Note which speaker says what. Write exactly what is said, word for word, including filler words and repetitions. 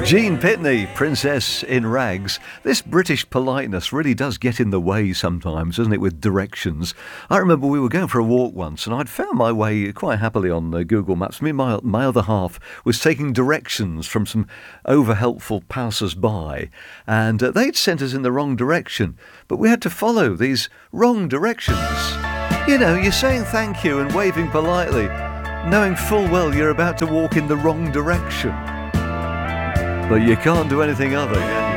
Speaker 1: Gene Pitney, Princess in Rags. This British politeness really does get in the way sometimes, doesn't it, with directions. I remember we were going for a walk once and I'd found my way quite happily on uh, Google Maps. Me and my, my other half was taking directions from some over-helpful passers-by, and uh, they'd sent us in the wrong direction, but we had to follow these wrong directions. You know, you're saying thank you and waving politely, knowing full well you're about to walk in the wrong direction. But you can't do anything other, yeah?